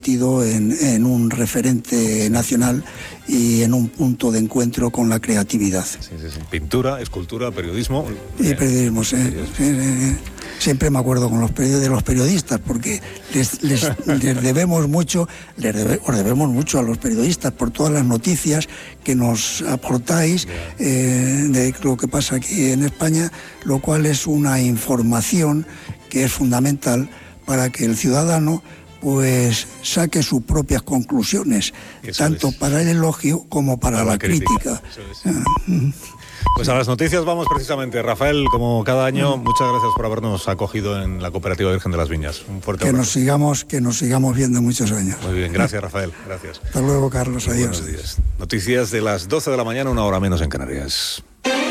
en un referente nacional y en un punto de encuentro con la creatividad. Sí. Pintura, escultura, periodismo. Y periodismo, siempre me acuerdo de los periodistas, porque les debemos mucho, os debemos mucho a los periodistas por todas las noticias que nos aportáis de lo que pasa aquí en España, lo cual es una información que es fundamental para que el ciudadano pues saque sus propias conclusiones, tanto para el elogio como para la crítica. Pues a las noticias vamos precisamente. Rafael, como cada año, muchas gracias por habernos acogido en la Cooperativa Virgen de las Viñas. Un fuerte abrazo. Que nos sigamos viendo muchos años. Muy bien, gracias Rafael, gracias. Hasta luego, Carlos, adiós. Buenos días. Noticias de las 12 de la mañana, una hora menos en Canarias.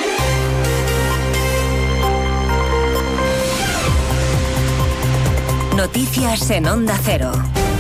Noticias en Onda Cero.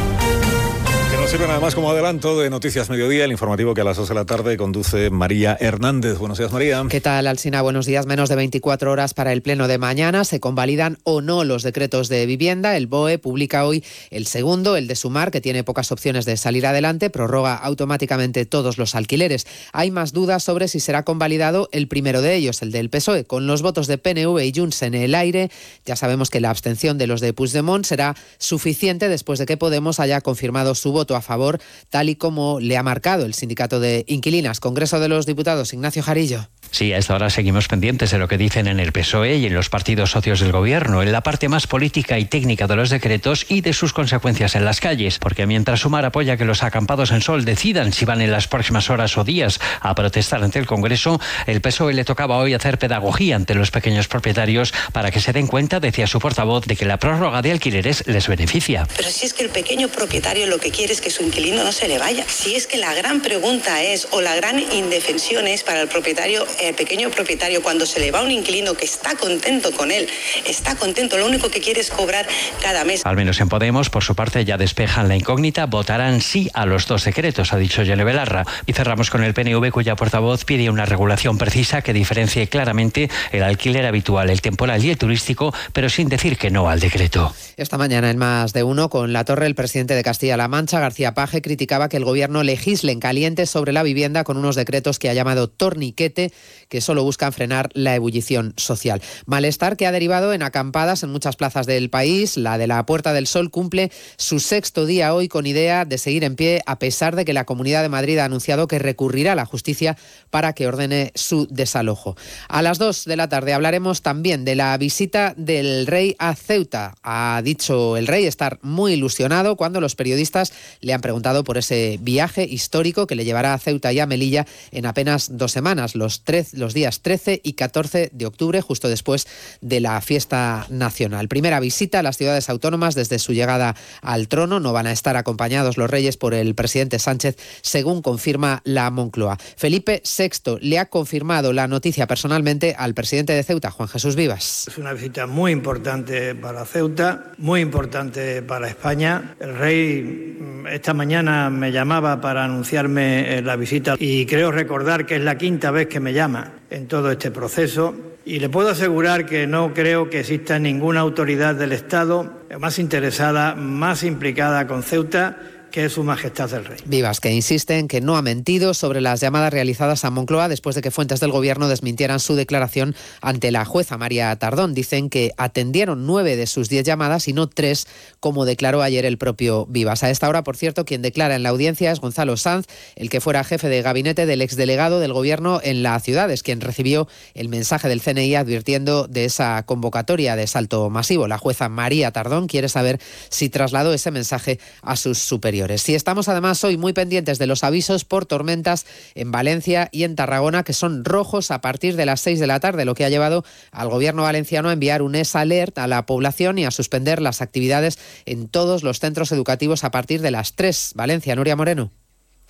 Que nos sirven además como adelanto de Noticias Mediodía, el informativo que a las 2 de la tarde conduce María Hernández. Buenos días, María. ¿Qué tal, Alsina? Buenos días. Menos de 24 horas para el pleno de mañana. Se convalidan o no los decretos de vivienda. El BOE publica hoy el segundo, el de Sumar, que tiene pocas opciones de salir adelante. Prorroga automáticamente todos los alquileres. Hay más dudas sobre si será convalidado el primero de ellos, el del PSOE. Con los votos de PNV y Junts en el aire, ya sabemos que la abstención de los de Puigdemont será suficiente después de que Podemos haya confirmado su voto a favor, tal y como le ha marcado el sindicato de inquilinas. Congreso de los Diputados, Ignacio Jarillo. Sí, a esta hora seguimos pendientes de lo que dicen en el PSOE y en los partidos socios del gobierno, en la parte más política y técnica de los decretos y de sus consecuencias en las calles, porque mientras Sumar apoya que los acampados en Sol decidan si van en las próximas horas o días a protestar ante el Congreso, el PSOE le tocaba hoy hacer pedagogía ante los pequeños propietarios para que se den cuenta, decía su portavoz, de que la prórroga de alquileres les beneficia. Pero si es que el pequeño propietario lo que quiere es que su inquilino no se le vaya. Si es que la gran pregunta es, o la gran indefensión es para el propietario, el pequeño propietario, cuando se le va un inquilino que está contento con él, está contento, lo único que quiere es cobrar cada mes. Al menos en Podemos, por su parte, ya despejan la incógnita, votarán sí a los dos decretos, ha dicho Yone Belarra. Y cerramos con el PNV, cuya portavoz pide una regulación precisa que diferencie claramente el alquiler habitual, el temporal y el turístico, pero sin decir que no al decreto. Esta mañana en Más de Uno, con La Torre, el presidente de Castilla-La Mancha, García Paje, criticaba que el gobierno legisle en caliente sobre la vivienda con unos decretos que ha llamado torniquete, que solo buscan frenar la ebullición social. Malestar que ha derivado en acampadas en muchas plazas del país. La de la Puerta del Sol cumple su 6º día hoy con idea de seguir en pie, a pesar de que la Comunidad de Madrid ha anunciado que recurrirá a la justicia para que ordene su desalojo. A las 2 de la tarde hablaremos también de la visita del rey a Ceuta. Ha dicho el rey estar muy ilusionado cuando los periodistas le han preguntado por ese viaje histórico que le llevará a Ceuta y a Melilla en apenas 2 semanas, los días 13 y 14 de octubre, justo después de la fiesta nacional. Primera visita a las ciudades autónomas desde su llegada al trono. No van a estar acompañados los reyes por el presidente Sánchez, según confirma la Moncloa. Felipe VI le ha confirmado la noticia personalmente al presidente de Ceuta, Juan Jesús Vivas. Es una visita muy importante para Ceuta, muy importante para España. El rey esta mañana me llamaba para anunciarme la visita y creo recordar que es la 5ª vez que me llama en todo este proceso, y le puedo asegurar que no creo que exista ninguna autoridad del Estado más interesada, más implicada con Ceuta, que es Su Majestad el Rey. Vivas, que insiste en que no ha mentido sobre las llamadas realizadas a Moncloa después de que fuentes del gobierno desmintieran su declaración ante la jueza María Tardón. Dicen que atendieron 9 de sus 10 llamadas y no 3, como declaró ayer el propio Vivas. A esta hora, por cierto, quien declara en la audiencia es Gonzalo Sanz, el que fuera jefe de gabinete del exdelegado del gobierno en la ciudad, es quien recibió el mensaje del CNI advirtiendo de esa convocatoria de salto masivo. La jueza María Tardón quiere saber si trasladó ese mensaje a sus superiores. Y estamos además hoy muy pendientes de los avisos por tormentas en Valencia y en Tarragona, que son rojos a partir de las 6 de la tarde, lo que ha llevado al gobierno valenciano a enviar un S-Alert a la población y a suspender las actividades en todos los centros educativos a partir de las 3. Valencia, Nuria Moreno.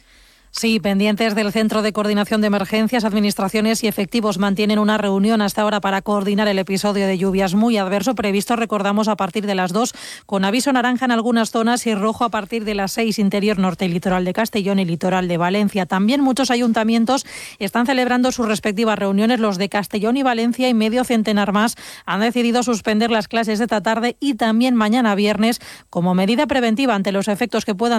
Sí, pendientes del Centro de Coordinación de Emergencias, administraciones y efectivos mantienen una reunión hasta ahora para coordinar el episodio de lluvias muy adverso previsto, recordamos, a partir de las 2, con aviso naranja en algunas zonas y rojo a partir de las 6, interior norte y litoral de Castellón y litoral de Valencia. También muchos ayuntamientos están celebrando sus respectivas reuniones. Los de Castellón y Valencia y medio centenar más han decidido suspender las clases esta tarde y también mañana viernes como medida preventiva ante los efectos que puedan